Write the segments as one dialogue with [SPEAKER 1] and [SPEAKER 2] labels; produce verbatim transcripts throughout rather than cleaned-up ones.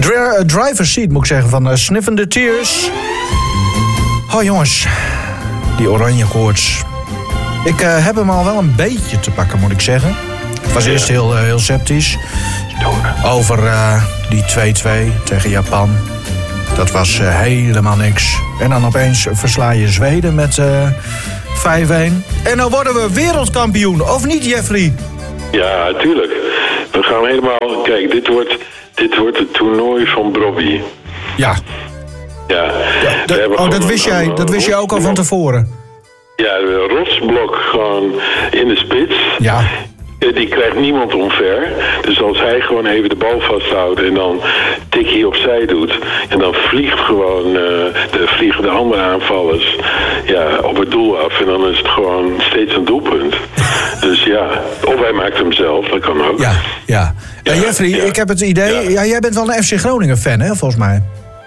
[SPEAKER 1] Dri- driver's seat, moet ik zeggen, van uh, Sniffing the Tears. Oh jongens, die oranje koorts. Ik uh, heb hem al wel een beetje te pakken, moet ik zeggen. Ik was eerst heel, uh, heel sceptisch. Over uh, die twee-twee tegen Japan. Dat was uh, helemaal niks. En dan opeens versla je Zweden met uh, vijf-een. En dan worden we wereldkampioen, of niet, Jeffrey?
[SPEAKER 2] Ja, tuurlijk. We gaan helemaal... Kijk, dit wordt, dit wordt het toernooi van Brobby.
[SPEAKER 1] Ja.
[SPEAKER 2] Ja.
[SPEAKER 1] ja dat, oh, dat wist, jij, dat wist jij ook al van tevoren?
[SPEAKER 2] Ja, een rotsblok gewoon in de spits.
[SPEAKER 1] Ja.
[SPEAKER 2] Die krijgt niemand omver. Dus als hij gewoon even de bal vasthoudt en dan tikkie opzij doet. En dan vliegt gewoon uh, de, vliegen de andere aanvallers ja, op het doel af. En dan is het gewoon steeds een doelpunt. Dus ja, of hij maakt hem zelf, dat kan ook.
[SPEAKER 1] Ja, ja. ja, ja Jeffrey, ja. ik heb het idee... Ja. Ja, jij bent wel een F C Groningen fan, hè, volgens mij?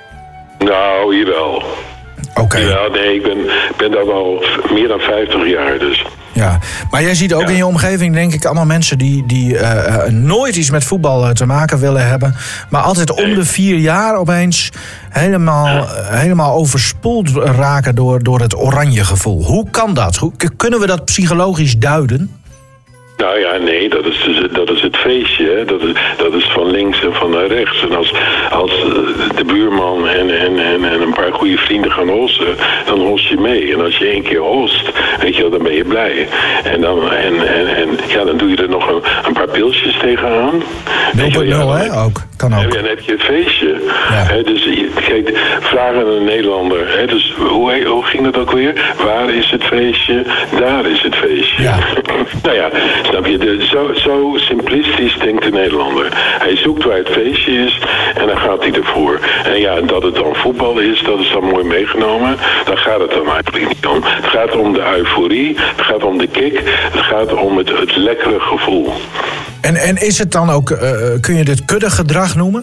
[SPEAKER 2] Nou, jawel.
[SPEAKER 1] Oké. Okay.
[SPEAKER 2] Ja, nee, ik ben, ben dat al meer dan vijftig jaar, dus...
[SPEAKER 1] Ja, maar jij ziet ook ja. in je omgeving, denk ik, allemaal mensen die, die uh, nooit iets met voetbal uh, te maken willen hebben. Maar altijd om de vier jaar opeens helemaal, ja. uh, helemaal overspoeld raken door, door het oranje gevoel. Hoe kan dat? Hoe, kunnen we dat psychologisch duiden?
[SPEAKER 2] Nou ja, nee, dat is, dus, dat is het feestje. Hè. Dat, is, dat is van links en van rechts. En als, als de buurman en, en, en, en een paar goede vrienden gaan hossen, dan host je mee. En als je één keer host, weet je wel, dan ben je blij. En dan, en, en, en, ja, dan doe je er nog een, een paar pilsjes tegenaan.
[SPEAKER 1] nul punt nul, hè? Ook. Kan ook.
[SPEAKER 2] En dan heb je het feestje.
[SPEAKER 1] Ja.
[SPEAKER 2] He, dus kijk, vragen aan een Nederlander. He, dus hoe, hoe ging dat ook weer? Waar is het feestje? Daar is het feestje.
[SPEAKER 1] Ja.
[SPEAKER 2] Nou ja, snap je? De, zo, zo simplistisch denkt de Nederlander. Hij zoekt waar het feestje is en dan gaat hij ervoor. En ja, dat het dan voetbal is, dat is dan mooi meegenomen. Daar gaat het dan eigenlijk niet om. Het gaat om de euforie, het gaat om de kick, het gaat om het, het lekkere gevoel.
[SPEAKER 1] En, en is het dan ook, uh, kun je dit kuddegedrag noemen?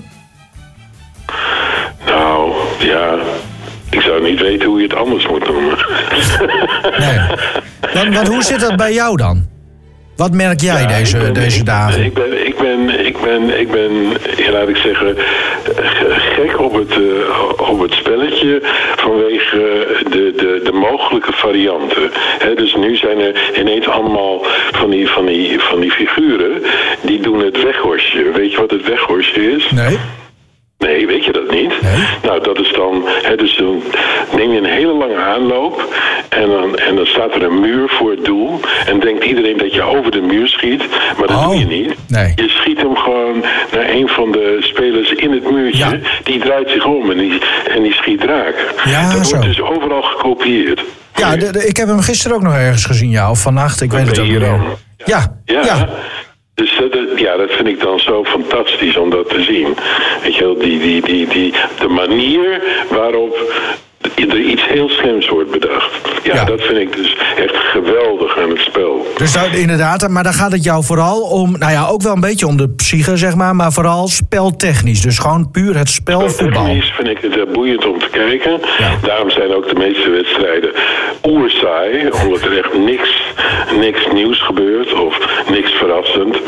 [SPEAKER 2] Nou, ja, ik zou niet weten hoe je het anders moet noemen.
[SPEAKER 1] Nee. Want, want hoe zit dat bij jou dan? Wat merk jij
[SPEAKER 2] ja,
[SPEAKER 1] deze,
[SPEAKER 2] ben,
[SPEAKER 1] deze
[SPEAKER 2] ik,
[SPEAKER 1] dagen?
[SPEAKER 2] Ik ben, ik ben, ik ben, ik ben, ja, laat ik zeggen, gek op het, uh, op het spelletje vanwege de, de, de mogelijke varianten. He, dus nu zijn er ineens allemaal van die, van, die, van die figuren die doen het weghorstje. Weet je wat het weghorstje is?
[SPEAKER 1] Nee.
[SPEAKER 2] Nee, weet je dat niet?
[SPEAKER 1] Nee.
[SPEAKER 2] Nou, dat is dan... Hè, dus dan neem je een hele lange aanloop... En dan, en dan staat er een muur voor het doel... en denkt iedereen dat je over de muur schiet... maar dat
[SPEAKER 1] oh,
[SPEAKER 2] doe je niet.
[SPEAKER 1] Nee.
[SPEAKER 2] Je schiet hem gewoon naar een van de spelers in het muurtje...
[SPEAKER 1] Ja.
[SPEAKER 2] Die draait zich om en die, en die schiet raak.
[SPEAKER 1] Ja,
[SPEAKER 2] dat
[SPEAKER 1] zo.
[SPEAKER 2] wordt dus overal gekopieerd.
[SPEAKER 1] Ja, de, de, ik heb hem gisteren ook nog ergens gezien, ja. Of vannacht, ik
[SPEAKER 2] Wat
[SPEAKER 1] weet het ook
[SPEAKER 2] hier
[SPEAKER 1] niet
[SPEAKER 2] dan?
[SPEAKER 1] meer. Ja, ja. ja.
[SPEAKER 2] Dus dat, ja, dat vind ik dan zo fantastisch om dat te zien. Weet je wel, die, die, die, die, de manier waarop er iets heel slims wordt bedacht. Ja, ja, dat vind ik dus echt geweldig aan het spel.
[SPEAKER 1] Dus dat, inderdaad, maar dan gaat het jou vooral om... Nou ja, ook wel een beetje om de psyche, zeg maar... maar vooral speltechnisch. Dus gewoon puur het spel voetbal.
[SPEAKER 2] Speltechnisch vind ik het boeiend om te kijken.
[SPEAKER 1] Ja.
[SPEAKER 2] Daarom zijn ook de meeste wedstrijden oersaai. Omdat er echt niks, niks nieuws gebeurt of niks verrassend.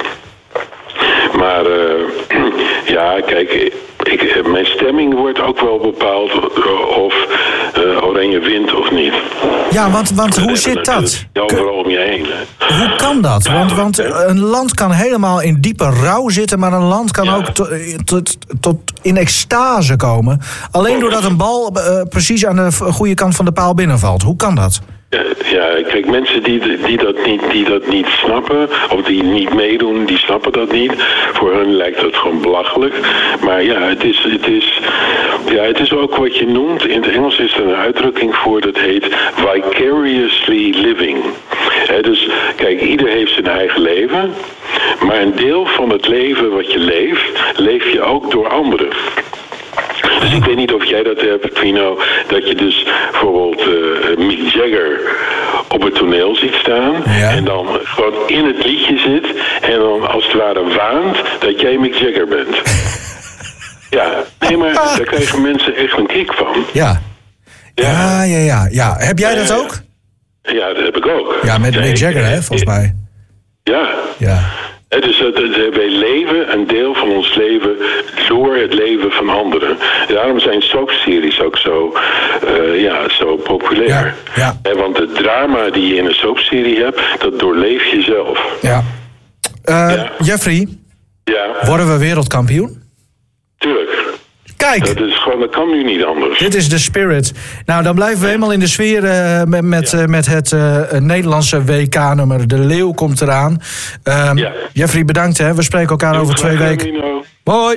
[SPEAKER 2] Maar uh, ja, kijk, ik, mijn stemming wordt ook wel bepaald of uh, Oranje wint of niet.
[SPEAKER 1] Ja, want, want hoe zit dat?
[SPEAKER 2] Overal om je heen. Hè.
[SPEAKER 1] Hoe kan dat? Want, want een land kan helemaal in diepe rouw zitten... maar een land kan ja. ook tot, tot, tot in extase komen. Alleen doordat een bal uh, precies aan de goede kant van de paal binnenvalt. Hoe kan dat?
[SPEAKER 2] Ja, kijk, mensen die, die, dat niet, die dat niet snappen, of die niet meedoen, die snappen dat niet. Voor hun lijkt het gewoon belachelijk. Maar ja, het is, het is, ja, het is ook wat je noemt. In het Engels is er een uitdrukking voor, dat heet vicariously living. He, dus kijk, ieder heeft zijn eigen leven. Maar een deel van het leven wat je leeft, leef je ook door anderen. Dus ik weet niet of jij dat hebt, Twino, dat je dus bijvoorbeeld uh, Mick Jagger op het toneel ziet staan... Ja. En dan gewoon in het liedje zit en dan als het ware waant dat jij Mick Jagger bent. Ja, nee, maar daar krijgen mensen echt een kick van.
[SPEAKER 1] Ja, ja, ja, ja. ja. Heb jij dat ook?
[SPEAKER 2] Ja, dat heb ik ook.
[SPEAKER 1] Ja, met nee, Mick Jagger, hè, volgens mij.
[SPEAKER 2] Ja.
[SPEAKER 1] Ja.
[SPEAKER 2] Dus wij leven een deel van ons leven door het leven van anderen. Daarom zijn soapseries ook zo, uh, ja, zo populair.
[SPEAKER 1] Ja, ja.
[SPEAKER 2] En want het drama die je in een soapserie hebt, dat doorleef je zelf.
[SPEAKER 1] Ja. Uh,
[SPEAKER 2] ja.
[SPEAKER 1] Jeffrey,
[SPEAKER 2] ja.
[SPEAKER 1] Worden we wereldkampioen?
[SPEAKER 2] Tuurlijk.
[SPEAKER 1] Kijk!
[SPEAKER 2] Dat, is gewoon, dat kan nu niet anders.
[SPEAKER 1] Dit is de spirit. Nou, dan blijven we helemaal in de sfeer uh, met, met, ja. uh, met het uh, Nederlandse W K-nummer. De Leeuw komt eraan. Um, ja. Jeffrey, bedankt. Hè. We spreken elkaar Heel over twee weken. Hoi!